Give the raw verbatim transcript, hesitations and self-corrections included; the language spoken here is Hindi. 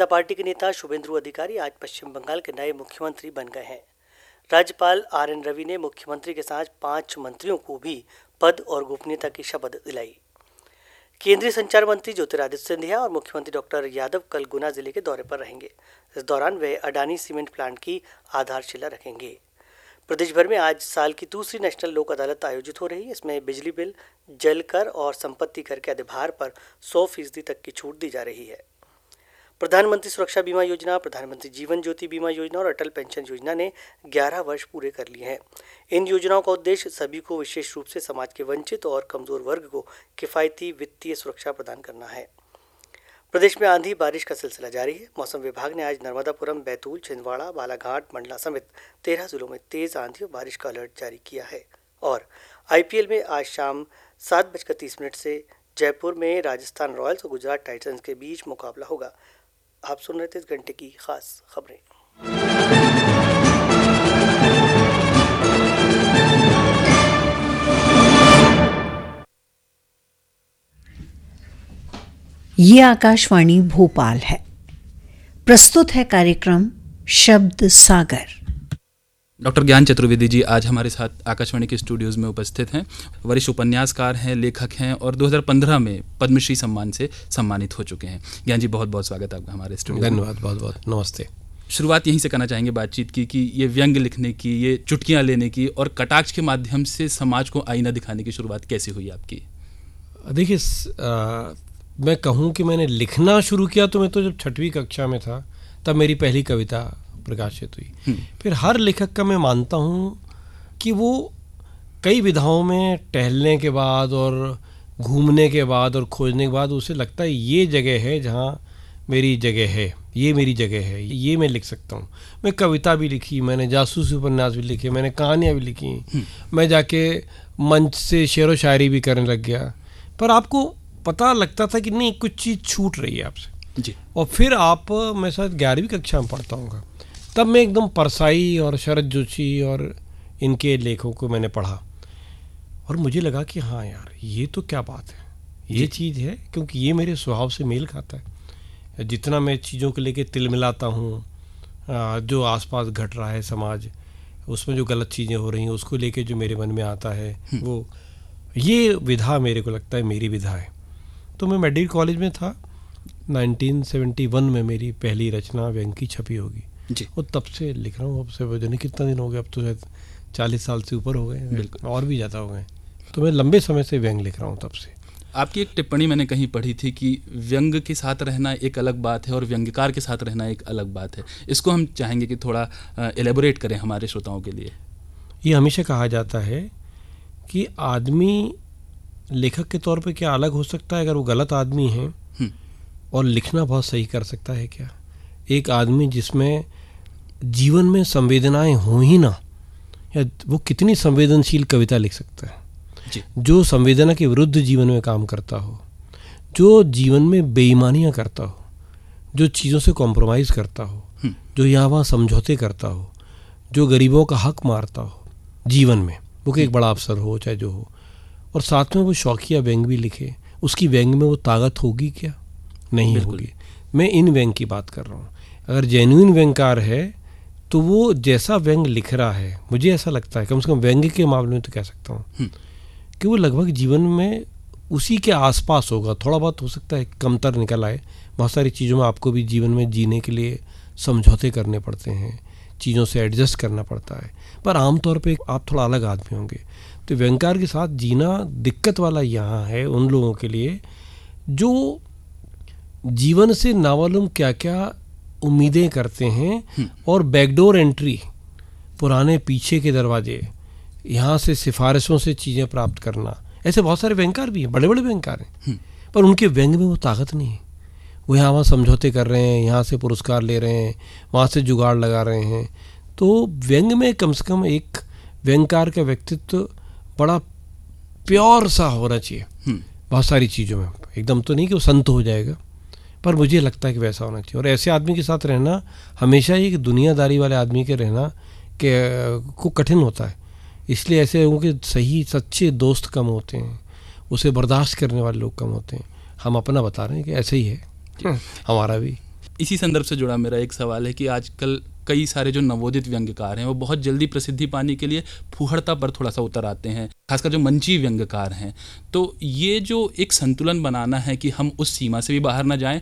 जनता पार्टी के नेता शुभेंदु अधिकारी आज पश्चिम बंगाल के नए मुख्यमंत्री बन गए हैं। राज्यपाल आर एन रवि ने मुख्यमंत्री के साथ पांच मंत्रियों को भी पद और गोपनीयता की शपथ दिलाई। केंद्रीय संचार मंत्री ज्योतिरादित्य सिंधिया और मुख्यमंत्री डॉक्टर यादव कल गुना जिले के दौरे पर रहेंगे। इस दौरान वे अडानी सीमेंट प्लांट की आधारशिला रखेंगे। प्रदेश भर में आज साल की दूसरी नेशनल लोक अदालत आयोजित हो रही है। इसमें बिजली बिल, जल कर और संपत्ति कर के अधिभार पर सौ फीसदी तक की छूट दी जा रही है। प्रधानमंत्री सुरक्षा बीमा योजना, प्रधानमंत्री जीवन ज्योति बीमा योजना और अटल पेंशन योजना ने ग्यारह वर्ष पूरे कर लिए हैं। इन योजनाओं का उद्देश्य सभी को, विशेष रूप से समाज के वंचित और कमजोर वर्ग को किफायती वित्तीय सुरक्षा प्रदान करना है। प्रदेश में आंधी बारिश का सिलसिला जारी है। मौसम विभाग ने आज नर्मदापुरम, बैतूल, छिंदवाड़ा, बालाघाट, मंडला समेत तेरह जिलों में तेज आंधी और बारिश का अलर्ट जारी किया है। और आईपीएल में आज शाम सात बजकर तीस मिनट से जयपुर में राजस्थान रॉयल्स और गुजरात टाइटंस के बीच मुकाबला होगा। आप सुन रहे थे इस घंटे की खास खबरें। ये आकाशवाणी भोपाल है। प्रस्तुत है कार्यक्रम शब्द सागर। डॉक्टर ज्ञान चतुर्वेदी जी आज हमारे साथ आकाशवाणी के स्टूडियोज़ में उपस्थित हैं। वरिष्ठ उपन्यासकार हैं, लेखक हैं और दो हज़ार पंद्रह में पद्मश्री सम्मान से सम्मानित हो चुके हैं। ज्ञान जी, बहुत बहुत स्वागत है आपका हमारे स्टूडियो में। धन्यवाद, बहुत बहुत नमस्ते। शुरुआत यहीं से करना चाहेंगे बातचीत की कि ये व्यंग लिखने की, ये चुटकियाँ लेने की और कटाक्ष के माध्यम से समाज को आईना दिखाने की शुरुआत कैसे हुई आपकी? देखिए, मैं कहूँ कि मैंने लिखना शुरू किया तो मैं तो जब छठवीं कक्षा में था तब मेरी पहली कविता प्रकाशित हुई। फिर हर लेखक का मैं मानता हूँ कि वो कई विधाओं में टहलने के बाद और घूमने के बाद और खोजने के बाद उसे लगता है ये जगह है जहाँ मेरी जगह है, ये मेरी जगह है, ये मैं लिख सकता हूँ। मैं कविता भी लिखी, मैंने जासूसी उपन्यास भी लिखे, मैंने कहानियाँ भी लिखी, मैं जाके मंच से शेर व शायरी भी करने लग गया। पर आपको पता लगता था कि नहीं, कुछ चीज़ छूट रही है आपसे जी। और फिर आप, मैं शायद ग्यारहवीं कक्षा में पढ़ता हूँ, तब मैं एकदम परसाई और शरद जोशी और इनके लेखों को मैंने पढ़ा और मुझे लगा कि हाँ यार, ये तो क्या बात है, ये चीज़ है, क्योंकि ये मेरे स्वभाव से मेल खाता है। जितना मैं चीज़ों को लेके तिल मिलाता हूँ, जो आसपास घट रहा है समाज, उसमें जो गलत चीज़ें हो रही हैं उसको लेके जो मेरे मन में आता है, वो ये विधा मेरे को लगता है मेरी विधा है। तो मैं मेडिकल कॉलेज में था, नाइनटीन सेवेंटी वन में मेरी पहली रचना व्यंग की छपी होगी जी। और तब से लिख रहा हूँ। अब से जाने कितना दिन हो गया, अब तो शायद चालीस साल से ऊपर हो गए और भी ज़्यादा हो गए। तो मैं लंबे समय से व्यंग लिख रहा हूँ तब से। आपकी एक टिप्पणी मैंने कहीं पढ़ी थी कि व्यंग के साथ रहना एक अलग बात है और व्यंग्यकार के साथ रहना एक अलग बात है। इसको हम चाहेंगे कि थोड़ा एलेबोरेट करें हमारे श्रोताओं के लिए। ये हमेशा कहा जाता है कि आदमी लेखक के तौर पे क्या अलग हो सकता है अगर वो गलत आदमी है, और लिखना बहुत सही कर सकता है क्या? एक आदमी जिसमें जीवन में संवेदनाएं हो ही ना, या वो कितनी संवेदनशील कविता लिख सकता है जी। जो संवेदना के विरुद्ध जीवन में काम करता हो, जो जीवन में बेईमानियां करता हो, जो चीज़ों से कॉम्प्रोमाइज़ करता हो, जो यहाँ वहाँ समझौते करता हो, जो गरीबों का हक मारता हो जीवन में, वो एक बड़ा अफसर हो चाहे जो हो, और साथ में वो शौकिया व्यंग भी लिखे, उसकी व्यंग में वो ताकत होगी क्या? नहीं होगी। मैं इन व्यंग की बात कर रहा हूँ। अगर जेन्युइन व्यंगकार है तो वो जैसा व्यंग लिख रहा है, मुझे ऐसा लगता है, कम से कम व्यंग के मामले में तो कह सकता हूँ कि वो लगभग जीवन में उसी के आसपास होगा। थोड़ा बहुत हो सकता है कमतर निकल आए, बहुत सारी चीज़ों में आपको भी जीवन में जीने के लिए समझौते करने पड़ते हैं, चीज़ों से एडजस्ट करना पड़ता है, पर आमतौर पे आप थोड़ा अलग आदमी होंगे। तो व्यंग्यकार के साथ जीना दिक्कत वाला यहाँ है उन लोगों के लिए जो जीवन से नामालूम क्या क्या उम्मीदें करते हैं और बैकडोर एंट्री, पुराने पीछे के दरवाजे, यहाँ से सिफारिशों से चीज़ें प्राप्त करना। ऐसे बहुत सारे व्यंग्यकार भी हैं, बड़े बड़े व्यंग्यकार हैं, पर उनके व्यंग में वो ताकत नहीं है। वो यहाँ वहाँ समझौते कर रहे हैं, यहाँ से पुरस्कार ले रहे हैं, वहाँ से जुगाड़ लगा रहे हैं। तो व्यंग में कम से कम एक व्यंग्यकार का व्यक्तित्व बड़ा प्योर सा होना चाहिए। बहुत सारी चीज़ों में एकदम तो नहीं कि वो संत हो जाएगा, पर मुझे लगता है कि वैसा होना चाहिए। और ऐसे आदमी के साथ रहना हमेशा ही दुनियादारी वाले आदमी के रहना के को कठिन होता है। इसलिए ऐसे लोगों के सही सच्चे दोस्त कम होते हैं, उसे बर्दाश्त करने वाले लोग कम होते हैं। हम अपना बता रहे हैं कि ऐसे ही है हमारा भी। इसी संदर्भ से जुड़ा मेरा एक सवाल है कि आजकल कई सारे जो नवोदित व्यंग्यकार हैं वो बहुत जल्दी प्रसिद्धि पाने के लिए फूहड़ता पर थोड़ा सा उतर आते हैं, खासकर जो मंची व्यंग्यकार हैं। तो ये जो एक संतुलन बनाना है कि हम उस सीमा से भी बाहर ना जाएं